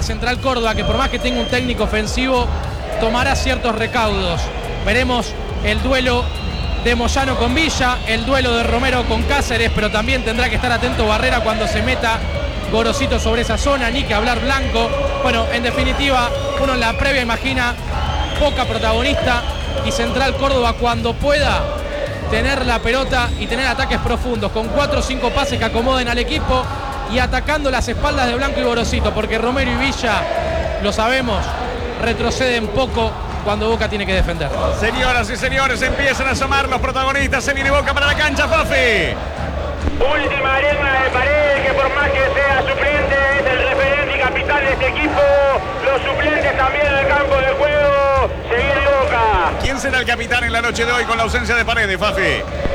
a Central Córdoba, que por más que tenga un técnico ofensivo, tomará ciertos recaudos. Veremos el duelo de Moyano con Villa, el duelo de Romero con Cáceres, pero también tendrá que estar atento Barrera cuando se meta Gorosito sobre esa zona, ni que hablar Blanco. Bueno, en definitiva, uno en la previa imagina Boca protagonista y Central Córdoba cuando pueda tener la pelota y tener ataques profundos, con 4 o 5 pases que acomoden al equipo y atacando las espaldas de Blanco y Gorosito, porque Romero y Villa, lo sabemos, retroceden poco cuando Boca tiene que defender. Señoras y señores, empiezan a asomar los protagonistas. Se viene Boca para la cancha, Fafi. Última arena de Paredes, que por más que sea suplente, es el referente y capitán de este equipo. Los suplentes también en el campo de juego. Se viene Boca. ¿Quién será el capitán en la noche de hoy con la ausencia de Paredes, Fafi?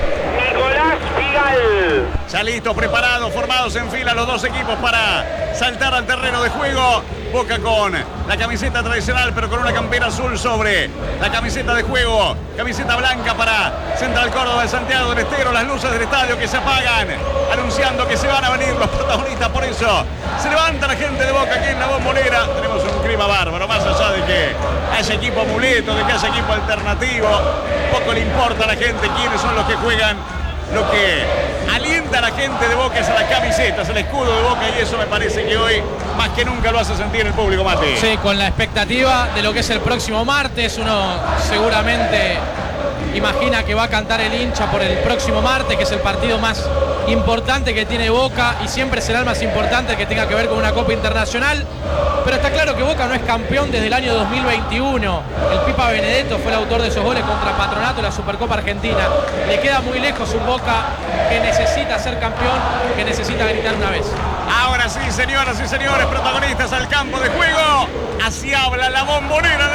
Nicolás Figal. Ya listos, preparados, formados en fila los dos equipos para saltar al terreno de juego. Boca con la camiseta tradicional, pero con una campera azul sobre la camiseta de juego. Camiseta blanca para Central Córdoba de Santiago del Estero. Las luces del estadio que se apagan, anunciando que se van a venir los protagonistas. Por eso se levanta la gente de Boca aquí en la Bombonera. Tenemos un clima bárbaro, más allá de que haya equipo amuleto, de que haya equipo alternativo. Poco le importa a la gente quiénes son los que juegan. Lo que alienta a la gente de Boca es a las camisetas, el escudo de Boca, y eso me parece que hoy más que nunca lo hace sentir el público, Mati. Sí, con la expectativa de lo que es el próximo martes. Uno seguramente imagina que va a cantar el hincha por el próximo martes, que es el partido más importante que tiene Boca y siempre será el más importante que tenga que ver con una Copa Internacional. Pero está claro que Boca no es campeón desde el año 2021. El Pipa Benedetto fue el autor de esos goles contra Patronato en la Supercopa Argentina. Le queda muy lejos un Boca que necesita ser campeón, que necesita gritar una vez. Ahora sí, señoras y señores, protagonistas al campo de juego. Así habla la Bombonera.